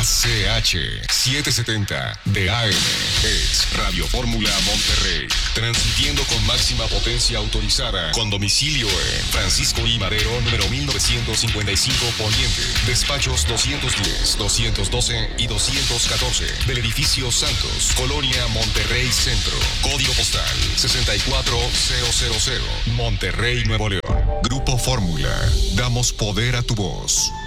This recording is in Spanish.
ACH 770 de AM es Radio Fórmula Monterrey, transmitiendo con máxima potencia autorizada, con domicilio en Francisco I. Madero, número 1955 Poniente, despachos 210, 212 y 214 del edificio Santos, Colonia Monterrey Centro, código postal 64000, Monterrey, Nuevo León. Grupo Fórmula, damos poder a tu voz.